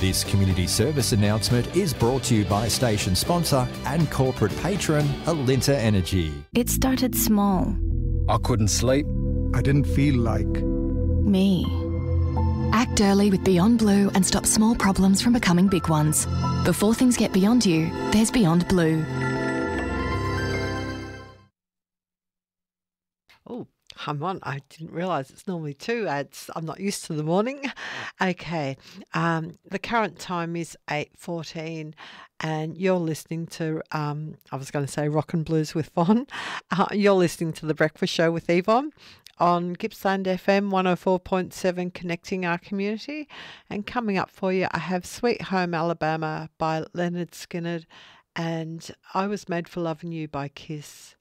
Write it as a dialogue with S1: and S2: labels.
S1: This community service announcement is brought to you by station sponsor and corporate patron Alinta Energy.
S2: It started small.
S3: I couldn't sleep.
S4: I didn't feel like
S2: Me. Act early with Beyond Blue and stop small problems from becoming big ones. Before things get beyond you, there's Beyond Blue.
S5: Oh, I'm on. I didn't realise it's normally 2 ads. I'm not used to the morning. Okay. The current time is 8:14 and you're listening to, I was going to say Rock and Blues with Von. You're listening to The Breakfast Show with Yvonne on Gippsland FM 104.7, connecting our community. And coming up for you, I have Sweet Home Alabama by Leonard Skinner and I Was Made for Loving You by Kiss.